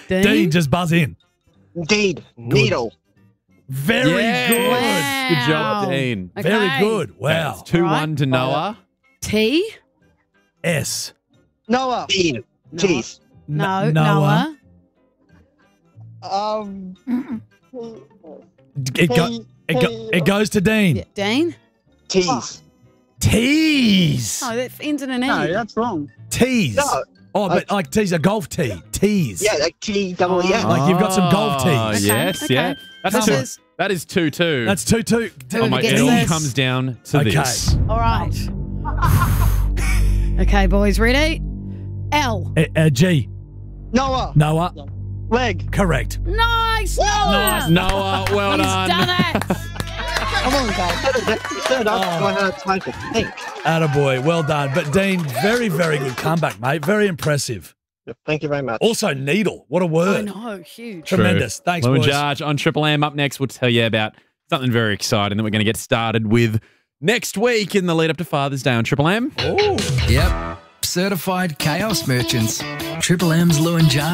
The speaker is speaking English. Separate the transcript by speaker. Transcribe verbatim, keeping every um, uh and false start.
Speaker 1: Dean?
Speaker 2: Dean, just buzz in.
Speaker 3: Indeed. Needle.
Speaker 2: Very
Speaker 4: Yes.
Speaker 2: good.
Speaker 1: Wow.
Speaker 4: Good job, Dean.
Speaker 1: Okay.
Speaker 2: Very good. Wow.
Speaker 4: It's two one to Noah.
Speaker 1: T?
Speaker 2: S.
Speaker 3: Noah. Dean.
Speaker 1: Noah.
Speaker 3: Cheese.
Speaker 1: No.
Speaker 2: N-
Speaker 1: Noah.
Speaker 3: Um.
Speaker 2: It, go, it, go, it goes to Dean.
Speaker 1: Yeah, Dean?
Speaker 3: Tease.
Speaker 2: Tease.
Speaker 1: Oh, that ends in an E.
Speaker 5: No, that's wrong.
Speaker 2: Tease.
Speaker 3: No.
Speaker 2: Oh, but like tease, a golf tee. Tease.
Speaker 3: Yeah, like T double E S.
Speaker 2: Like you've got some golf
Speaker 4: Oh,
Speaker 2: tees.
Speaker 1: Okay,
Speaker 4: yes,
Speaker 1: okay.
Speaker 4: yeah. That's
Speaker 1: This
Speaker 4: two.
Speaker 1: is-
Speaker 4: That is two two.
Speaker 2: That's two two.
Speaker 4: Oh my!
Speaker 1: gets
Speaker 4: It all
Speaker 1: this.
Speaker 4: comes down to
Speaker 2: Okay.
Speaker 4: this.
Speaker 1: All right. Okay, boys, ready? L.
Speaker 2: Uh, uh, G.
Speaker 3: Noah.
Speaker 2: Noah.
Speaker 3: Leg.
Speaker 2: Correct.
Speaker 1: Nice, Noah.
Speaker 4: Noah, well
Speaker 1: He's
Speaker 4: done.
Speaker 1: done it.
Speaker 3: Come on, guys. Third up.
Speaker 2: Oh.
Speaker 3: I had time to think.
Speaker 2: Attaboy. Well done. But Dean, very, very good comeback, mate. Very impressive.
Speaker 3: Thank you very much.
Speaker 2: Also, needle. What a
Speaker 1: I
Speaker 2: word.
Speaker 1: know, huge.
Speaker 4: True.
Speaker 2: Tremendous. Thanks,
Speaker 4: Lou and
Speaker 2: boys.
Speaker 4: Jarge on Triple M. Up next, we'll tell you about something very exciting that we're going to get started with next week in the lead up to Father's Day on Triple M.
Speaker 2: Oh.
Speaker 6: Yep. Certified chaos merchants. Triple M's Lou and Jar.